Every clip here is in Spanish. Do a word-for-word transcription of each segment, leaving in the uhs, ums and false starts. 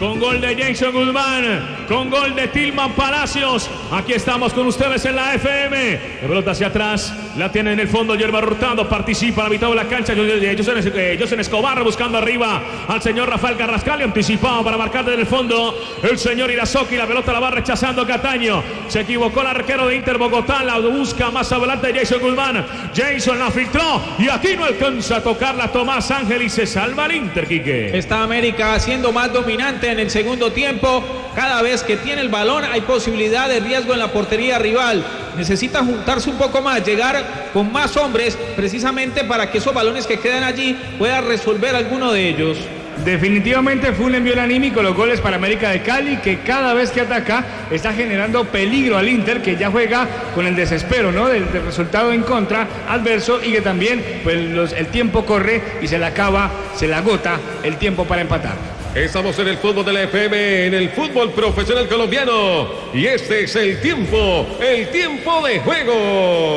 con gol de Jason Guzmán, con gol de Tilman Palacios. Aquí estamos con ustedes en la F M. La pelota hacia atrás, la tiene en el fondo Yerma Hurtado, participa a la mitad de la cancha. José Escobar buscando arriba al señor Rafael Carrascal, anticipado para marcar desde el fondo el señor Irazoki. La pelota la va rechazando Cataño. Se equivocó el arquero de Inter Bogotá, la busca más adelante Jason Guzmán. Jason la filtró y aquí no alcanza a tocarla Tomás Ángel y se salva el Inter, Quique. Está América siendo más dominante en el segundo tiempo. Cada vez que tiene el balón hay posibilidad de riesgo en la portería rival. Necesita juntarse un poco más, llegar con más hombres precisamente para que esos balones que quedan allí pueda resolver alguno de ellos. Definitivamente fue un envío anímico los goles para América de Cali, que cada vez que ataca está generando peligro al Inter, que ya juega con el desespero, ¿no?, del, del resultado en contra adverso, y que también pues, los, el tiempo corre y se le acaba, se le agota el tiempo para empatar. Estamos en el fútbol de la F M, en el fútbol profesional colombiano, y este es el tiempo, el tiempo de juego.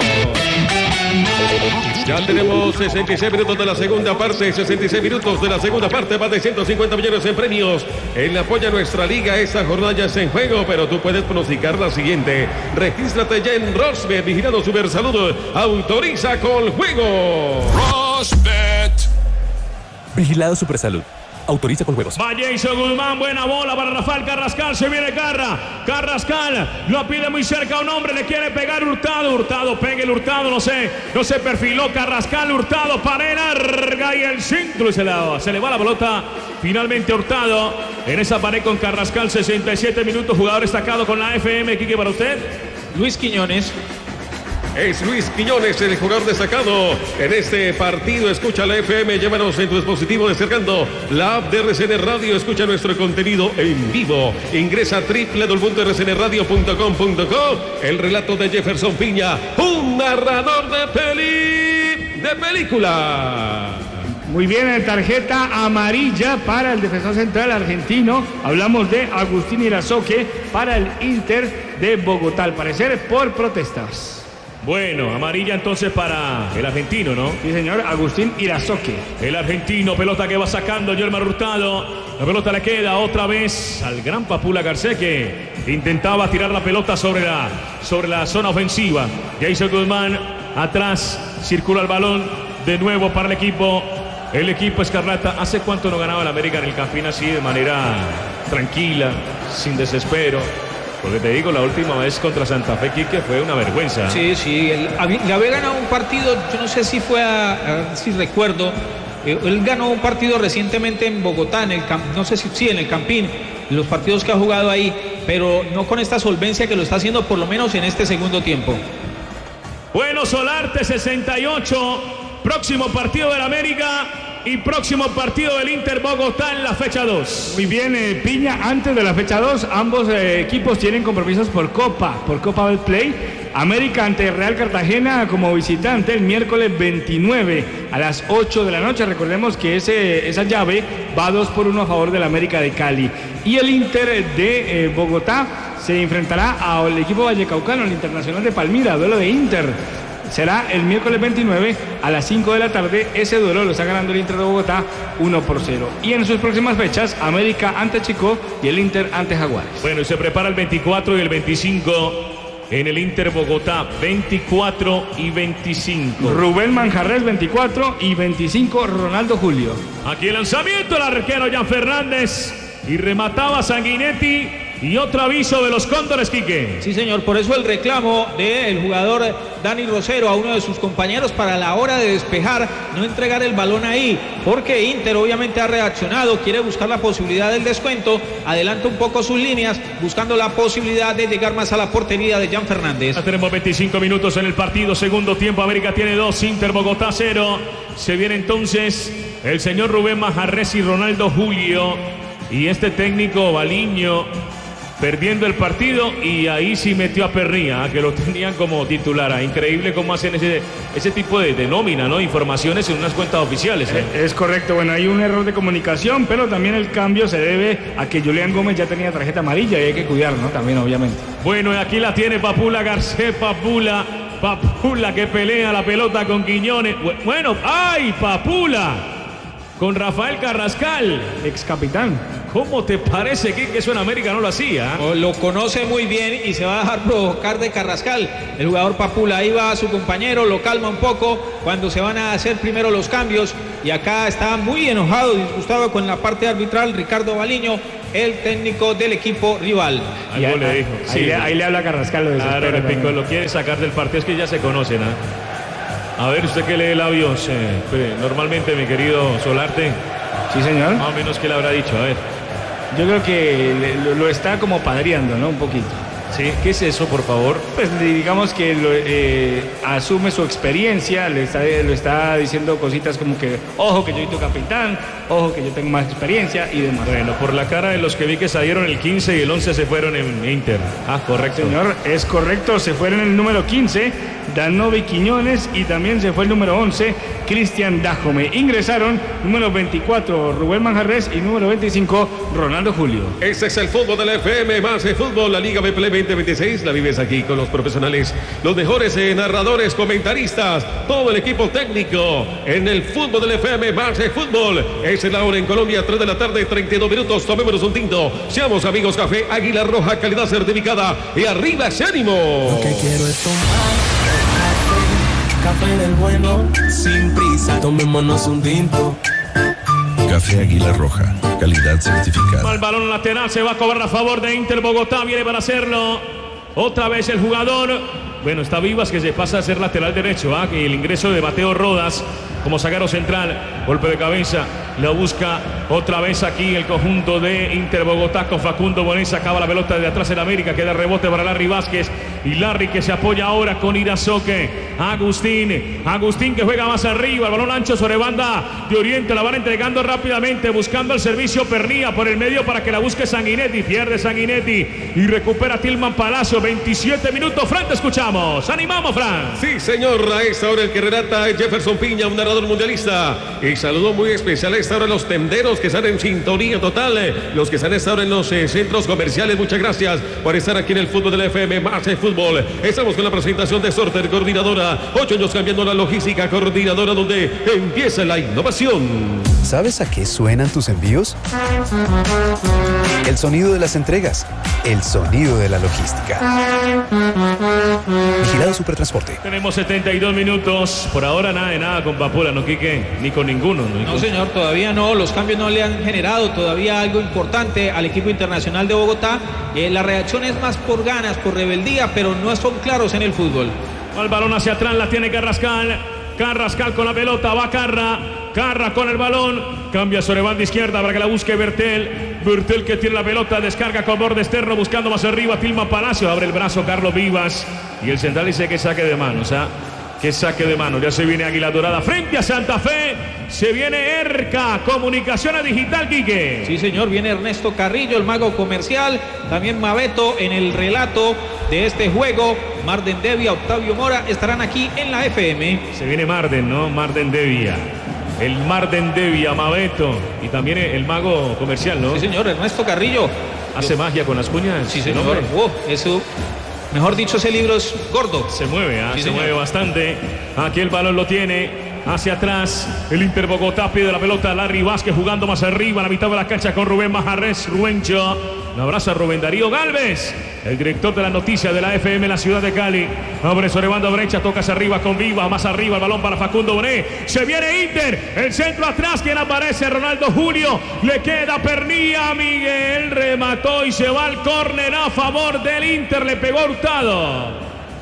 Ya tenemos sesenta y seis minutos de la segunda parte, sesenta y seis minutos de la segunda parte, más de ciento cincuenta millones en premios. En la apoya nuestra liga, esta jornada ya está en juego, pero tú puedes pronosticar la siguiente. Regístrate ya en Rosbet, vigilado Supersalud, autoriza con juego. Rosbet. Vigilado Supersalud. Autoriza con juegos. Va Jason Guzmán, buena bola para Rafael Carrascal, se viene Carra, Carrascal, lo pide muy cerca a un hombre, le quiere pegar Hurtado, Hurtado, pegue el Hurtado, no sé, no se perfiló Carrascal, Hurtado, pared larga y el centro, y se, la, se le va la pelota finalmente Hurtado, en esa pared con Carrascal, sesenta y siete minutos, jugador destacado con la F M, Quique, para usted. Luis Quiñones. Es Luis Quiñones, el jugador destacado en este partido. Escucha la F M, llévanos en tu dispositivo descargando la app de R C N Radio. Escucha nuestro contenido en vivo. Ingresa a doble u doble u doble u punto r c n radio punto com punto co. El relato de Jefferson Piña, un narrador de peli, de película. Muy bien, tarjeta amarilla para el defensor central argentino. Hablamos de Agustín Irazoque para el Inter de Bogotá, al parecer por protestas. Bueno, amarilla entonces para el argentino, ¿no? Sí, señor, Agustín Irazoque. El argentino, pelota que va sacando Yerma Hurtado. La pelota le queda otra vez al gran Papula Garcés, que intentaba tirar la pelota sobre la, sobre la zona ofensiva. Jason Guzmán atrás, circula el balón de nuevo para el equipo. El equipo Escarlata. ¿Hace cuánto no ganaba el América en el Campín así, de manera tranquila, sin desespero? Porque te digo, la última vez contra Santa Fe, Quique, fue una vergüenza. Sí, sí, él, le había ganado un partido, yo no sé si fue, a, a, si recuerdo, eh, él ganó un partido recientemente en Bogotá, en el no sé si sí, en el Campín, los partidos que ha jugado ahí, pero no con esta solvencia que lo está haciendo por lo menos en este segundo tiempo. Bueno, Solarte, sesenta y ocho, próximo partido del América y próximo partido del Inter Bogotá en la fecha dos. Muy bien, eh, Piña, antes de la fecha dos, ambos eh, equipos tienen compromisos por Copa, por Copa del Play. América ante Real Cartagena como visitante el miércoles veintinueve a las ocho de la noche. Recordemos que ese, esa llave va dos por uno a favor del América de Cali. Y el Inter de eh, Bogotá se enfrentará al equipo vallecaucano, el Internacional de Palmira, duelo de Inter. Será el miércoles veintinueve a las cinco de la tarde. Ese duelo lo está ganando el Inter de Bogotá uno por cero. Y en sus próximas fechas, América ante Chico y el Inter ante Jaguares. Bueno, y se prepara el veinticuatro y el veinticinco en el Inter Bogotá. veinticuatro y veinticinco. Rubén Manjarres, veinticuatro, y veinticinco Ronaldo Julio. Aquí el lanzamiento, el arquero Jan Fernández. Y remataba Sanguinetti. Y otro aviso de los Cóndores, Quique. Sí, señor, por eso el reclamo del jugador Dani Rosero a uno de sus compañeros para la hora de despejar, no entregar el balón ahí, porque Inter obviamente ha reaccionado, quiere buscar la posibilidad del descuento, adelanta un poco sus líneas, buscando la posibilidad de llegar más a la portería de Jan Fernández. Ya tenemos veinticinco minutos en el partido, segundo tiempo, América tiene dos, Inter Bogotá cero. Se viene entonces el señor Rubén Manjarres y Ronaldo Julio, y este técnico Baliño perdiendo el partido, y ahí sí metió a Perría, que lo tenían como titular. Increíble cómo hacen ese, ese tipo de, de nómina, ¿no? Informaciones en unas cuentas oficiales, ¿eh? Es correcto, bueno, hay un error de comunicación, pero también el cambio se debe a que Julián Gómez ya tenía tarjeta amarilla y hay que cuidar, ¿no? También, obviamente. Bueno, y aquí la tiene Papula Garcés, Papula, Papula que pelea la pelota con Quiñones. Bueno, ¡ay, Papula! con Rafael Carrascal, ex capitán. ¿Cómo te parece que, que eso en América no lo hacía? Oh, lo conoce muy bien y se va a dejar provocar de Carrascal. El jugador Papula, ahí va a su compañero, lo calma un poco cuando se van a hacer primero los cambios. Y acá está muy enojado, disgustado con la parte arbitral, Ricardo Baliño, el técnico del equipo rival. Algo ahí, le dijo. Ahí, Sí, le, ahí le habla Carrascal. Lo claro, el pico lo quiere sacar del partido, es que ya se conocen. ¿eh? A ver, usted que lee labios, eh, normalmente, mi querido Solarte. Sí, señor. Más o menos, ¿qué le habrá dicho? A ver. Yo creo que le, lo está como padreando, ¿no? Un poquito. Sí, ¿qué es eso, por favor? Pues digamos que lo, eh, asume su experiencia, le está, lo está diciendo cositas como que, ojo que yo soy tu capitán, ojo que yo tengo más experiencia y demás. Bueno, por la cara de los que vi que salieron el quince y el once se fueron en Inter. Ah, correcto. Señor, es correcto, se fueron el número quince, Danovi Quiñones, y también se fue el número once, Cristian Dájome. Ingresaron número veinticuatro, Rubén Manjarres, y número veinticinco, Ronaldo Julio. Este es el fútbol de la F M, más de fútbol, la Liga Betplay veinte veintiséis, la vives aquí con los profesionales, los mejores eh, narradores, comentaristas, todo el equipo técnico en el fútbol de la F M, más de fútbol. Es la hora en Colombia, tres de la tarde, treinta y dos minutos, tomémonos un tinto, seamos amigos, café Águila Roja, calidad certificada, y arriba ese ánimo. Lo que quiero es tomar café del bueno, sin prisa, tomémonos un tinto. Café Águila Roja, calidad certificada. El balón lateral se va a cobrar a favor de Inter Bogotá, viene para hacerlo. Otra vez el jugador. Bueno, está Vivas que se pasa a ser lateral derecho. ¿ah? Y el ingreso de Mateo Rodas como zaguero central. Golpe de cabeza. Lo busca otra vez aquí el conjunto de Inter Bogotá con Facundo Bonet. Sacaba la pelota de atrás en América. Queda rebote para Larry Vázquez. Y Larry que se apoya ahora con Irazoque. Agustín. Agustín que juega más arriba. El balón ancho sobre banda de Oriente. La van entregando rápidamente. Buscando el servicio Pernía por el medio para que la busque Sanguinetti. Pierde Sanguinetti. Y recupera Tilman Palacio. veintisiete minutos. Fran, te escuchamos. Animamos, Fran. Sí, señor, a esta hora el que relata es Jefferson Piña, un narrador mundialista. Y saludo muy especial a esta hora a los tenderos que están en sintonía total, eh, los que están a esta hora en los eh, centros comerciales. Muchas gracias por estar aquí en el fútbol de la F M, más de fútbol. Estamos con la presentación de Sorter, coordinadora. Ocho años cambiando la logística, coordinadora donde empieza la innovación. ¿Sabes a qué suenan tus envíos? El sonido de las entregas, el sonido de la logística. Vigilado Supertransporte. Tenemos setenta y dos minutos. Por ahora nada de nada con Papula, ¿no, Quique? Ni con ninguno. No, no, señor, todavía no. Los cambios no le han generado todavía algo importante al equipo internacional de Bogotá. Eh, la reacción es más por ganas, por rebeldía, pero no son claros en el fútbol. El balón hacia atrás, la tiene Carrascal. Carrascal con la pelota, va Carra. Carra con el balón, cambia sobre banda izquierda para que la busque Bertel. Bertel que tiene la pelota, descarga con borde externo, buscando más arriba Tilman Palacio. Abre el brazo Carlos Vivas. Y el central dice que saque de manos, ¿ah? Que saque de manos. Ya se viene Águila Dorada frente a Santa Fe. Se viene Erca, Comunicaciones Digital, Quique. Sí, señor, viene Ernesto Carrillo, el mago comercial. También Mabeto en el relato de este juego. Marden Devia, Octavio Mora estarán aquí en la F M. Se viene Marden, ¿no? Marden Devia. El Marden Devia, Mabeto. Y también el mago comercial, ¿no? Sí, señor, Ernesto Carrillo. ¿Hace magia con las cuñas? Sí, señor. Oh, eso... Mejor dicho, ese libro es gordo. Se mueve, ¿eh? Sí, se señor. mueve bastante. Aquí el balón lo tiene. Hacia atrás. El Inter Bogotá pide la pelota. Larry Vázquez jugando más arriba. A la mitad de la cancha con Rubén Majarres. Ruencho. Un abrazo a Rubén Darío Galvez, el director de la noticia de la F M en la ciudad de Cali. Abre sobre banda derecha. Toca hacia arriba con Viva. Más arriba el balón para Facundo Bonet. Se viene Inter. El centro atrás. Quien aparece? Ronaldo Julio. Le queda Pernía. Miguel remató y se va al córner a favor del Inter. Le pegó Hurtado.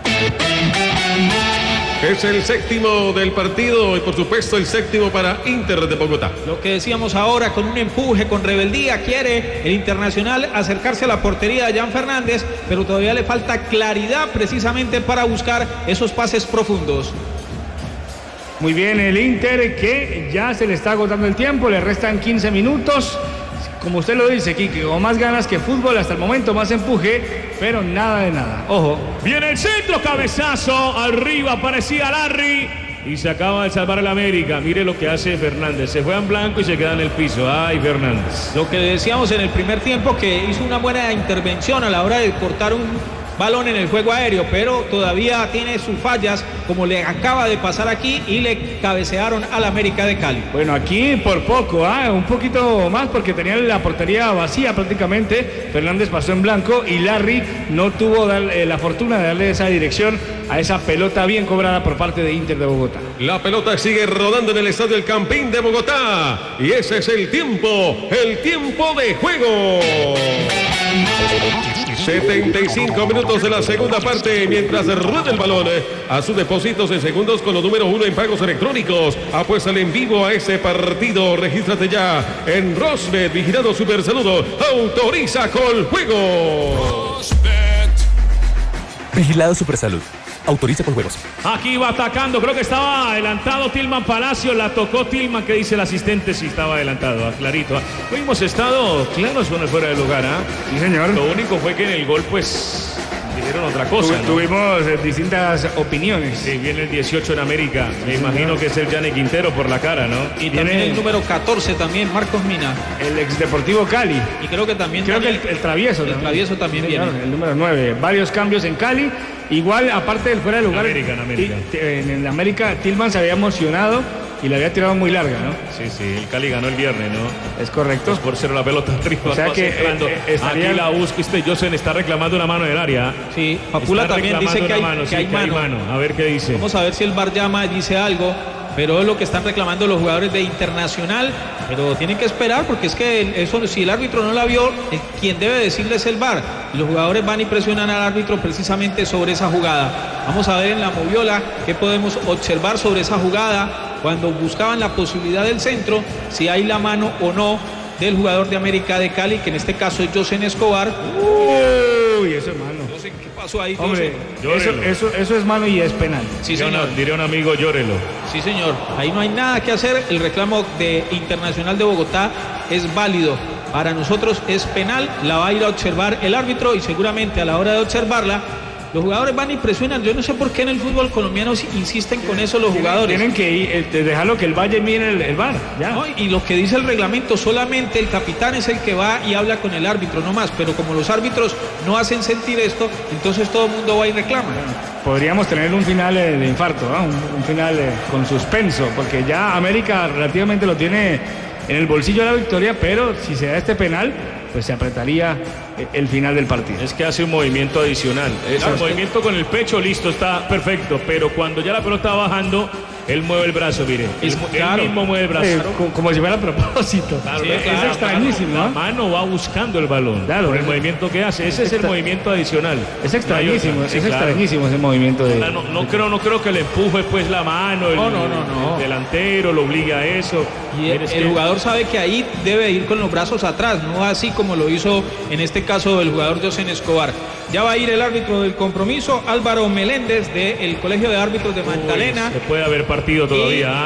Es el séptimo del partido y por supuesto el séptimo para Inter de Bogotá. Lo que decíamos ahora, con un empuje, con rebeldía, quiere el Internacional acercarse a la portería de Jan Fernández, pero todavía le falta claridad precisamente para buscar esos pases profundos. Muy bien, el Inter que ya se le está agotando el tiempo, le restan quince minutos. Como usted lo dice, Quique, o más ganas que fútbol hasta el momento, más empuje, pero nada de nada. Ojo. Viene el centro, cabezazo, arriba aparecía Larry y se acaba de salvar el América. Mire lo que hace Fernández, se fue en blanco y se queda en el piso. Ay, Fernández. Lo que decíamos en el primer tiempo, que hizo una buena intervención a la hora de cortar un balón en el juego aéreo, pero todavía tiene sus fallas, como le acaba de pasar aquí y le cabecearon al América de Cali. Bueno, aquí por poco, ¿eh? un poquito más porque tenía la portería vacía prácticamente. Fernández pasó en blanco y Larry no tuvo dar, eh, la fortuna de darle esa dirección a esa pelota bien cobrada por parte de Inter de Bogotá. La pelota sigue rodando en el estadio El Campín de Bogotá y ese es el tiempo, el tiempo de juego. setenta y cinco minutos de la segunda parte, mientras rueda el balón a sus depósitos en segundos con los número uno en pagos electrónicos. Apuéstale en vivo a ese partido. Regístrate ya en Rosbet, vigilado Super Saludo. Autoriza con juego. Vigilado Supersalud. Autoriza con juegos. Aquí va atacando, creo que estaba adelantado Tilman Palacio, la tocó Tilman, que dice el asistente, sí estaba adelantado, clarito. Hoy hemos estado claros con el fuera de lugar, ¿ah? Sí, señor. Lo único fue que en el gol, pues, dijeron otra cosa, ¿no? Tuvimos eh, distintas opiniones. Sí, viene el dieciocho en América, me imagino que es el Gianni Quintero por la cara, ¿no? Y también Viene el número catorce también, Marcos Mina. el ex Deportivo Cali. Y creo que también... Creo también, que el, el travieso el también. travieso también Sí, viene. claro, el número nueve. Varios cambios en Cali. Igual, aparte del fuera de lugar. En América, en América. Ti- En, en América, Tillman se había emocionado y la había tirado muy larga, ¿no? Sí, sí, el Cali ganó el viernes, ¿no? Es correcto. Dos por cero la pelota arriba. O sea va que, centrando. eh, eh, estaría- Aquí la busca, este Josen está reclamando una mano en el área. Sí, Papula Está también dice reclamando que hay, una mano, que sí, hay que hay mano. mano. A ver qué dice. Vamos a ver si el V A R llama y dice algo, pero es lo que están reclamando los jugadores de Internacional, pero tienen que esperar porque es que el- eso, si el árbitro no la vio, eh, quien debe decirle es el V A R. Y los jugadores van y presionan al árbitro precisamente sobre esa jugada. Vamos a ver en la moviola qué podemos observar sobre esa jugada cuando buscaban la posibilidad del centro, si hay la mano o no del jugador de América de Cali, que en este caso es Josen Escobar. Uy, eso es mano. No sé qué pasó ahí. Hombre, Josen. eso, Llórelo. eso, eso es mano y es penal. Sí, Diría señor. una- diría un amigo, llórelo. Sí, señor. Ahí no hay nada que hacer. El reclamo de Internacional de Bogotá es válido. Para nosotros es penal. La va a ir a observar el árbitro y seguramente a la hora de observarla, los jugadores van y presionan. Yo no sé por qué en el fútbol colombiano insisten con eso los jugadores. Tienen que ir, eh, dejarlo que el Valle mire el, el V A R. Ya. ¿No? Y lo que dice el reglamento, solamente el capitán es el que va y habla con el árbitro, no más. Pero como los árbitros no hacen sentir esto, entonces todo el mundo va y reclama. Podríamos tener un final eh, de infarto, ¿no? un, un final eh, con suspenso, porque ya América relativamente lo tiene en el bolsillo de la victoria, pero si se da este penal, pues se apretaría eh, el final del partido. Es que hace un movimiento adicional. Es Claro, el es que- movimiento con el pecho, listo, está perfecto. Pero cuando ya la pelota va bajando, él mueve el brazo, mire. Es- Él, él claro. mismo mueve el brazo. Eh, co- como si fuera a propósito. Claro, Sí, la- es claro, extrañísimo, La ¿no? mano va buscando el balón. Claro, por el es- movimiento que hace. Ese es el extra- movimiento adicional. Es extrañísimo, No hay otra. Sí, es claro. extrañísimo ese movimiento de... O sea, No, no creo, no creo que le empuje pues la mano, el, No, no, no, no. el delantero lo obliga a eso. Y el, Pero es el que- jugador sabe que ahí debe ir con los brazos atrás, no así como lo hizo en este caso el jugador Josen Escobar. Ya va a ir el árbitro del compromiso, Álvaro Meléndez del Colegio de Árbitros de Magdalena. Se puede haber partido todavía. ¿ah?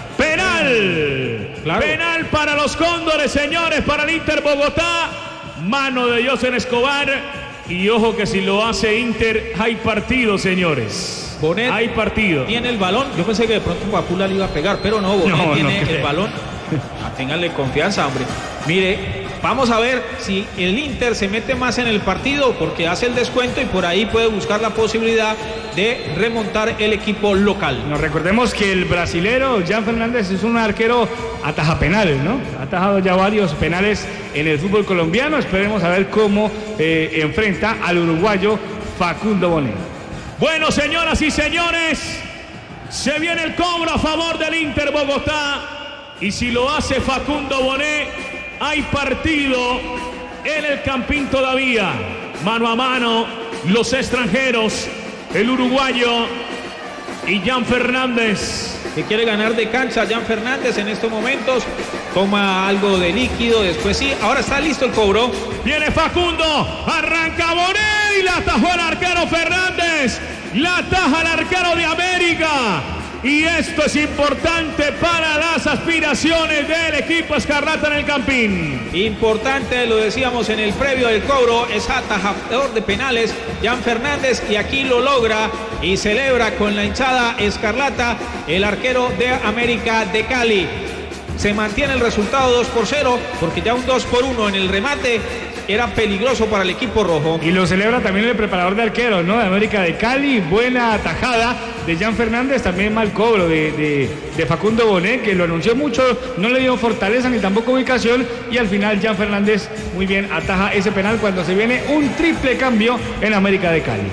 Penal. Claro. Penal para los Cóndores, señores, para el Inter Bogotá. Mano de Josen Escobar. Y ojo que si lo hace Inter, hay partido, señores. Bonet hay partido. tiene el balón. Yo pensé que de pronto Papula le iba a pegar, pero no, Bonet No, no tiene el creo. balón. Ah, ténganle confianza, hombre. Mire, vamos a ver si el Inter se mete más en el partido porque hace el descuento y por ahí puede buscar la posibilidad de remontar el equipo local. Nos recordemos que el brasilero Jan Fernández es un arquero ataja penales, ¿no? Ha atajado ya varios penales en el fútbol colombiano. Esperemos a ver cómo eh, enfrenta al uruguayo Facundo Bonet. Bueno, señoras y señores, se viene el cobro a favor del Inter Bogotá. Y si lo hace Facundo Bonet, hay partido en el Campín todavía. Mano a mano, los extranjeros, el uruguayo y Jan Fernández. Que quiere ganar de cancha, Jan Fernández en estos momentos. Toma algo de líquido, después sí. Ahora está listo el cobro. Viene Facundo, arranca Bonet y la atajó el arquero Fernández. La ataja el arquero de América. Y esto es importante para las aspiraciones del equipo Escarlata en el Campín. Importante, lo decíamos en el previo del cobro, es atajador de penales, Jan Fernández, y aquí lo logra y celebra con la hinchada Escarlata el arquero de América de Cali. Se mantiene el resultado dos por cero, porque ya un dos por uno en el remate era peligroso para el equipo rojo. Y lo celebra también el preparador de arqueros, ¿no? De América de Cali, buena atajada de Jan Fernández, también mal cobro de, de, de Facundo Bonet, que lo anunció mucho, no le dio fortaleza ni tampoco ubicación, y al final Jan Fernández muy bien ataja ese penal cuando se viene un triple cambio en América de Cali.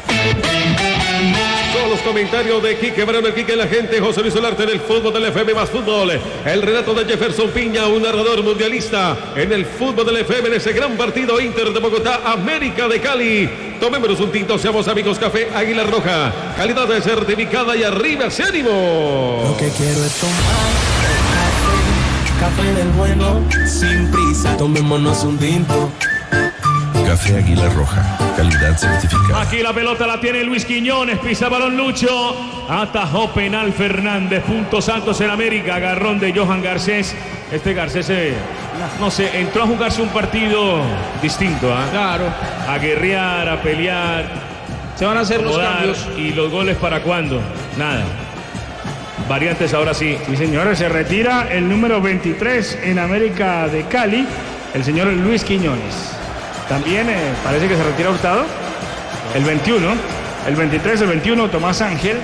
Son los comentarios de Quique Barón, el Quique, la gente, José Luis Solarte en el fútbol del F M más fútbol. El relato de Jefferson Piña, un narrador mundialista en el fútbol del F M en ese gran partido Inter de Bogotá, América de Cali. Tomémonos un tinto, seamos amigos, Café Águila Roja. Calidad certificada y arriba ese ánimo. Lo que quiero es tomar café, café del bueno, sin prisa. Tomémonos un tinto. Café Águila Roja, calidad certificada. Aquí la pelota la tiene Luis Quiñones, pisa balón Lucho, atajó penal Fernández, puntos altos en América, agarrón de Johan Garcés. Este Garcés, eh, no sé, entró a jugarse un partido distinto, ¿eh? Claro. A guerrear, a pelear. Se van a hacer los cambios. ¿Y los goles para cuándo? Nada. Variantes ahora sí. Sí, señores, se retira el número veintitrés en América de Cali, el señor Luis Quiñones. También eh, parece que se retira Hurtado. El veintiuno. El veintitrés, el veintiuno, Tomás Ángel.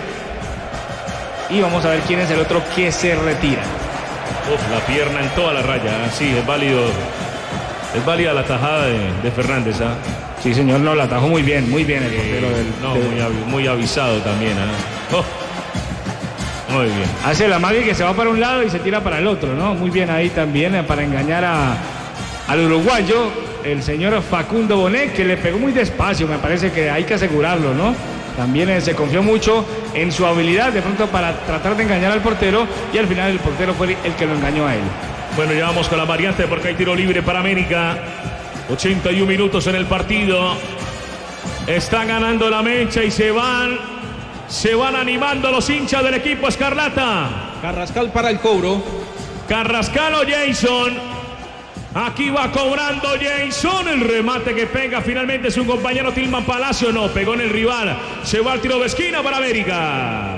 Y vamos a ver quién es el otro que se retira. Uf, la pierna en toda la raya. Sí, es válido. Es válida la tajada de, de Fernández. ¿eh? Sí, señor, no, la atajó muy bien, muy bien el portero del. No, del... Muy, avi, muy avisado también. ¿eh? Oh, muy bien. Hace la magia que se va para un lado y se tira para el otro, ¿no? Muy bien ahí también eh, para engañar a, al uruguayo, el señor Facundo Bonet, que le pegó muy despacio. Me parece que hay que asegurarlo, ¿no? También eh, se confió mucho en su habilidad de pronto para tratar de engañar al portero, y al final el portero fue el que lo engañó a él. Bueno, ya vamos con la variante porque hay tiro libre para América. ochenta y un minutos en el partido. Está ganando la mecha y se van, se van animando los hinchas del equipo escarlata. Carrascal para el cobro. Carrascal o Jason. Aquí va cobrando Jason, el remate que pega finalmente es un compañero Tilman Palacio, no, pegó en el rival, se va al tiro de esquina para América.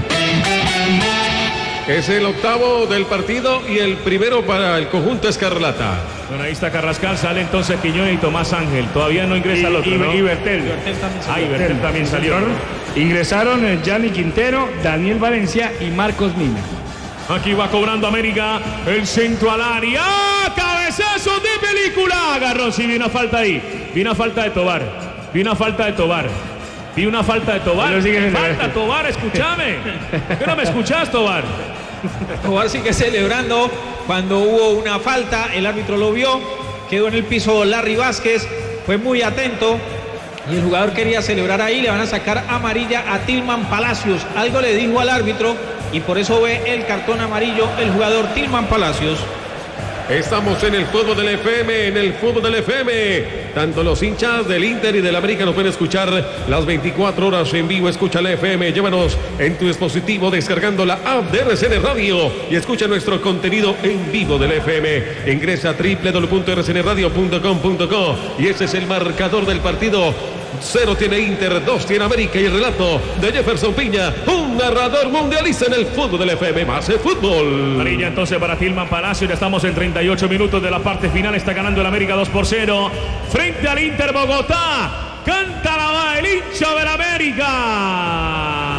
Es el octavo del partido y el primero para el conjunto escarlata. Bueno, ahí está Carrascal, sale entonces Quiñones y Tomás Ángel, todavía no ingresa el otro, y, ¿no? y Bertel. Ah, y Bertel también salió. Ingresaron Gianni Quintero, Daniel Valencia y Marcos Mina. Aquí va cobrando América, el centro al área, cabezazo de película, agarró, sí, vi una falta ahí, vi una falta de Tobar, vi una falta de Tobar, vi una falta de Tobar, ¿qué falta Tobar? Escúchame, ¿qué no me escuchás, Tobar? Tobar sigue celebrando cuando hubo una falta, el árbitro lo vio, quedó en el piso Larry Vázquez, fue muy atento y el jugador quería celebrar ahí, le van a sacar amarilla a Tilman Palacios, algo le dijo al árbitro y por eso ve el cartón amarillo el jugador Tilman Palacios. Estamos en el fútbol del F M, en el fútbol del F M. Tanto los hinchas del Inter y del América nos pueden escuchar las veinticuatro horas en vivo. Escucha la F M, llévanos en tu dispositivo descargando la app de R C N Radio y escucha nuestro contenido en vivo del F M. Ingresa a doble u doble u doble u punto r c n radio punto com punto co y ese es el marcador del partido. Cero tiene Inter, dos tiene América y el relato de Jefferson Piña, un narrador mundialista en el fútbol del F M más el fútbol. Amarilla entonces para Tilman Palacio, ya estamos en treinta y ocho minutos de la parte final, está ganando el América dos por cero frente al Inter Bogotá. Canta la va el hincha del América.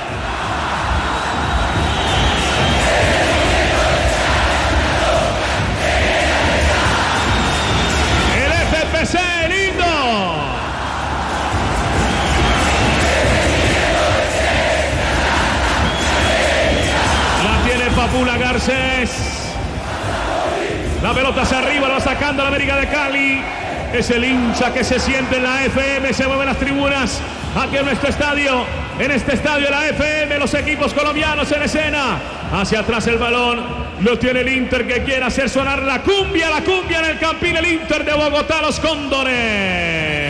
El F P C lindo. Papula Garcés, la pelota hacia arriba, la va sacando la América de Cali, es el hincha que se siente en la F M, se mueven las tribunas, aquí en nuestro estadio, en este estadio de la F M, los equipos colombianos en escena, hacia atrás el balón, lo tiene el Inter que quiere hacer sonar la cumbia, la cumbia en el Campín, el Inter de Bogotá, los Cóndores.